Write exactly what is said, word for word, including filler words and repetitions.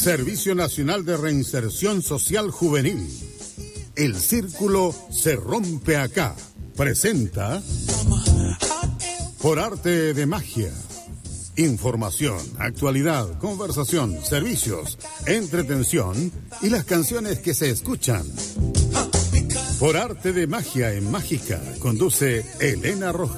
Servicio Nacional de Reinserción Social Juvenil. El círculo se rompe acá. Presenta Por Arte de Magia. Información, actualidad, conversación, servicios, entretención y las canciones que se escuchan. Por Arte de Magia en Mágica conduce Elena Rojas.